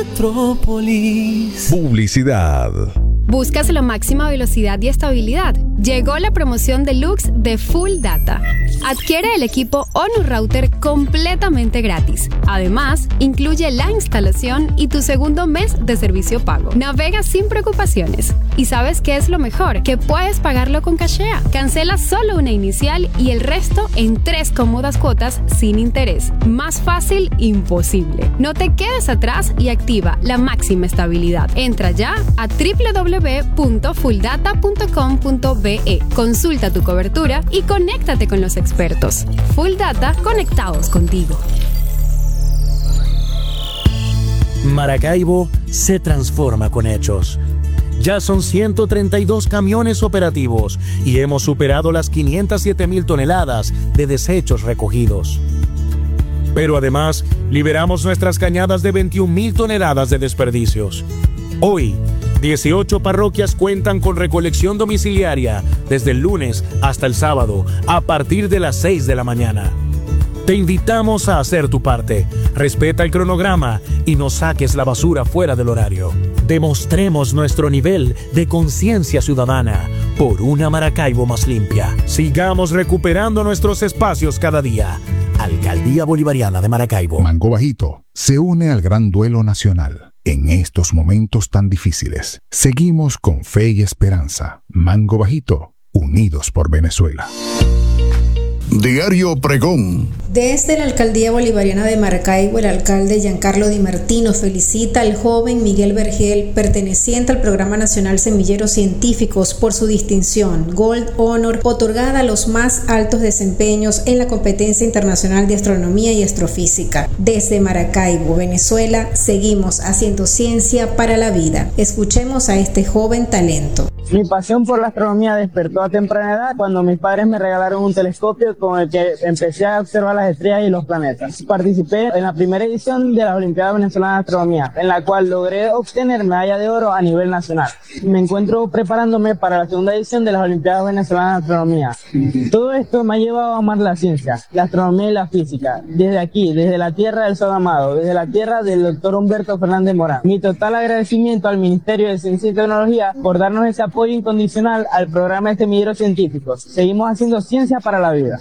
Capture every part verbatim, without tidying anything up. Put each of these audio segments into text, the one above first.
Metrópolis. Publicidad. ¿Buscas la máxima velocidad y estabilidad? Llegó la promoción deluxe de Full Data. Adquiere el equipo ONU Router completamente gratis. Además, incluye la instalación y tu segundo mes de servicio pago. Navega sin preocupaciones. ¿Y sabes qué es lo mejor? Que puedes pagarlo con Cashea. Cancela solo una inicial y el resto en tres cómodas cuotas sin interés. Más fácil, imposible. No te quedes atrás y activa la máxima estabilidad. Entra ya a doble u doble u doble u punto full data punto com punto be. Consulta tu cobertura y conéctate con los expertos. Full Data, conectados contigo. Maracaibo se transforma con hechos. Ya son ciento treinta y dos camiones operativos y hemos superado las quinientas siete mil toneladas de desechos recogidos. Pero además, liberamos nuestras cañadas de veintiún mil toneladas de desperdicios. Hoy, dieciocho parroquias cuentan con recolección domiciliaria desde el lunes hasta el sábado a partir de las seis de la mañana. Te invitamos a hacer tu parte. Respeta el cronograma y no saques la basura fuera del horario. Demostremos nuestro nivel de conciencia ciudadana por una Maracaibo más limpia. Sigamos recuperando nuestros espacios cada día. Alcaldía Bolivariana de Maracaibo. Mango Bajito se une al gran duelo nacional. En estos momentos tan difíciles, seguimos con fe y esperanza. Mango Bajito, unidos por Venezuela. Diario Pregón. Desde la Alcaldía Bolivariana de Maracaibo, el alcalde Giancarlo Di Martino felicita al joven Miguel Vergel, perteneciente al Programa Nacional Semilleros Científicos, por su distinción Gold Honor, otorgada a los más altos desempeños en la competencia internacional de astronomía y astrofísica. Desde Maracaibo, Venezuela, seguimos haciendo ciencia para la vida. Escuchemos a este joven talento. Mi pasión por la astronomía despertó a temprana edad cuando mis padres me regalaron un telescopio con el que empecé a observar las estrellas y los planetas. Participé en la primera edición de las Olimpiadas Venezolanas de Astronomía, en la cual logré obtener medalla de oro a nivel nacional. Me encuentro preparándome para la segunda edición de las Olimpiadas Venezolanas de Astronomía. Todo esto me ha llevado a amar la ciencia, la astronomía y la física. Desde aquí, desde la tierra del Sol Amado, desde la tierra del doctor Humberto Fernández Morán. Mi total agradecimiento al Ministerio de Ciencia y Tecnología por darnos ese apoyo incondicional al programa de semilleros científicos. Seguimos haciendo ciencia para la vida.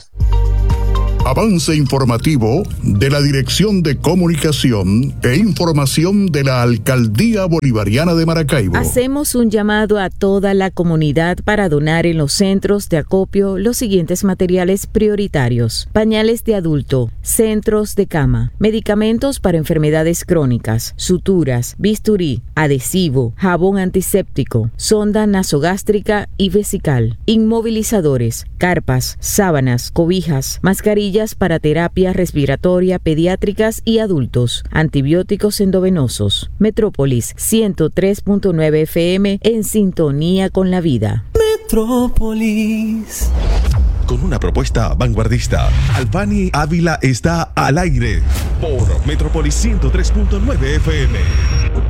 Avance informativo de la Dirección de Comunicación e Información de la Alcaldía Bolivariana de Maracaibo. Hacemos un llamado a toda la comunidad para donar en los centros de acopio los siguientes materiales prioritarios: pañales de adulto, centros de cama, medicamentos para enfermedades crónicas, suturas, bisturí, adhesivo, jabón antiséptico, sonda nasogástrica y vesical, inmovilizadores, carpas, sábanas, cobijas, mascarillas para terapia respiratoria pediátricas y adultos, antibióticos endovenosos. Metrópolis ciento tres punto nueve F M, en sintonía con la vida. Metrópolis. Con una propuesta vanguardista, Albani Ávila está al aire por Metrópolis ciento tres punto nueve F M.